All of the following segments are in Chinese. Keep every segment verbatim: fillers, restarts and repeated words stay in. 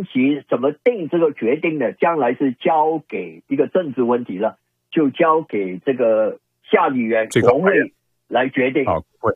分歧，怎么定这个决定呢？将来是交给一个政治问题了，就交给这个下议院国会来决定。 好，会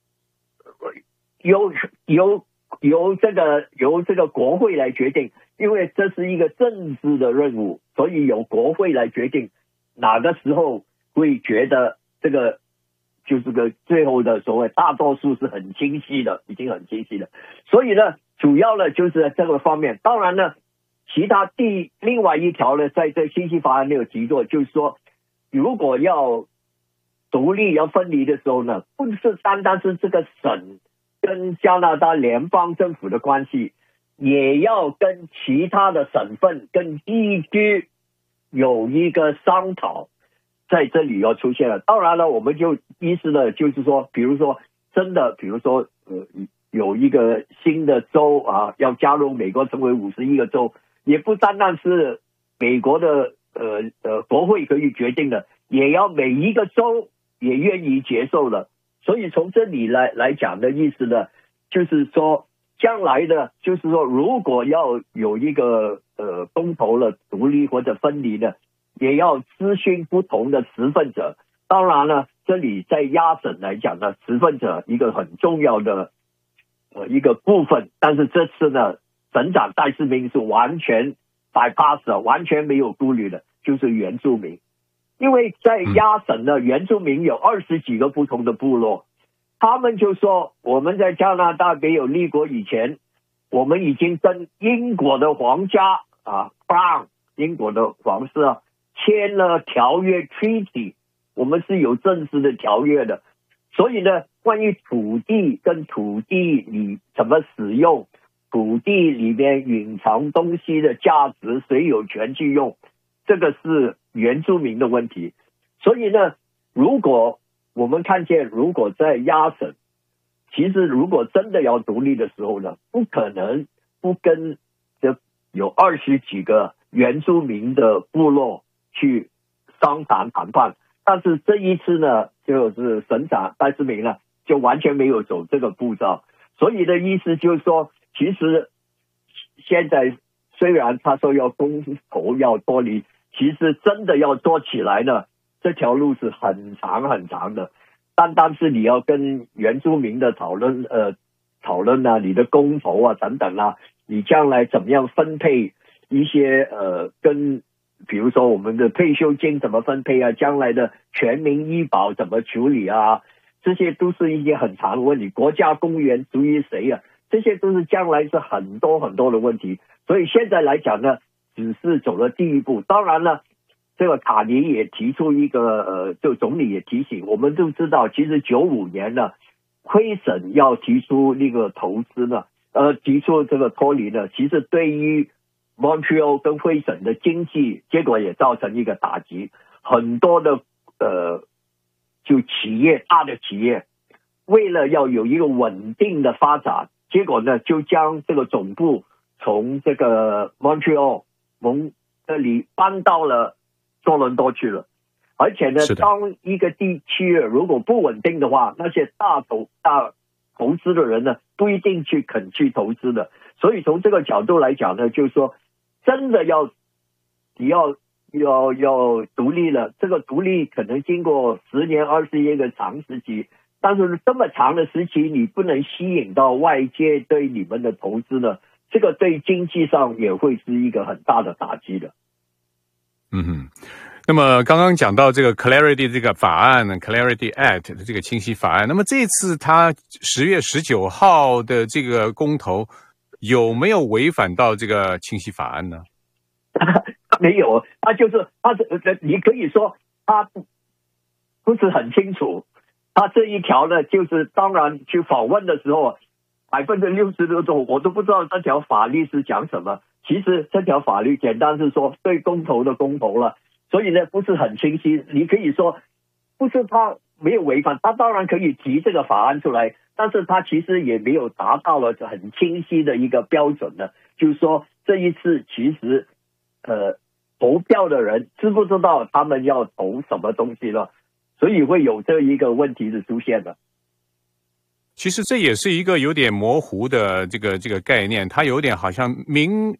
由由由这个由这个国会来决定，因为这是一个政治的任务，所以由国会来决定哪个时候会觉得这个就是个最后的所谓大多数是很清晰的，已经很清晰了。所以呢，主要呢就是这个方面。当然呢，其他第另外一条呢，在这信息法案没有提过，就是说，如果要独立要分离的时候呢，不是单单是这个省跟加拿大联邦政府的关系，也要跟其他的省份跟地区有一个商讨，在这里要出现了。当然了，我们就意思呢，就是说，比如说真的，比如说呃，有一个新的州啊，要加入美国成为五十一个州，也不单单是美国的呃呃国会可以决定的，也要每一个州也愿意接受的。所以从这里来来讲的意思呢，就是说将来的，就是说如果要有一个呃公投了独立或者分离的，也要咨询不同的持份者。当然了，这里在亚省来讲呢，持份者一个很重要的呃一个部分，但是这次呢，省长戴思明是完全 bypass 完全没有顾虑的，就是原住民。因为在亚省呢，原住民有二十几个不同的部落，他们就说我们在加拿大没有立国以前，我们已经跟英国的皇家啊 Crown 英国的皇室啊签了条约 treaty， 我们是有正式的条约的。所以呢，关于土地跟土地你怎么使用，土地里面隐藏东西的价值谁有权去用，这个是原住民的问题。所以呢，如果我们看见如果在亚省，其实如果真的要独立的时候呢，不可能不跟这有二十几个原住民的部落去商谈谈判。但是这一次呢，就是省长戴思明呢就完全没有走这个步骤。所以的意思就是说，其实现在虽然他说要公投要脱离，其实真的要做起来呢，这条路是很长很长的。单单是你要跟原住民的讨论呃讨论啊，你的公投啊等等啊，你将来怎么样分配一些呃跟比如说我们的退休金怎么分配啊，将来的全民医保怎么处理啊，这些都是一些很长的问题。国家公园属于谁啊，这些都是将来是很多很多的问题。所以现在来讲呢，只是走了第一步。当然了，这个卡尼也提出一个呃，就总理也提醒，我们都知道，其实九五年呢，魁省要提出那个投资呢，呃，提出这个脱离呢，其实对于 Montreal 跟魁省的经济，结果也造成一个打击。很多的呃，就企业大的企业，为了要有一个稳定的发展，结果呢，就将这个总部从这个 Montreal 蒙这里搬到了多伦多去了。而且呢，当一个地区如果不稳定的话，那些大投大投资的人呢，不一定去肯去投资的。所以从这个角度来讲呢，就是说，真的要你要要要独立了，这个独立可能经过十年、二十年的长时期，但是这么长的时期，你不能吸引到外界对你们的投资呢，这个对经济上也会是一个很大的打击的。 嗯哼。那么刚刚讲到这个 Clarity 这个法案呢 ，Clarity Act 的这个清晰法案，那么这次他十月十九号的这个公投有没有违反到这个清晰法案呢？ 没有，他就是他是你可以说他不不是很清楚。他这一条呢，就是当然去访问的时候，百分之六十多种我都不知道这条法律是讲什么。其实这条法律简单是说对公投的公投了。所以呢，不是很清晰。你可以说，不是他没有违反，他当然可以提这个法案出来，但是他其实也没有达到了很清晰的一个标准呢。就是说，这一次其实，呃，投票的人知不知道他们要投什么东西了？所以会有这一个问题的出现的。 其实这也是一个有点模糊的这个这个概念，它有点好像明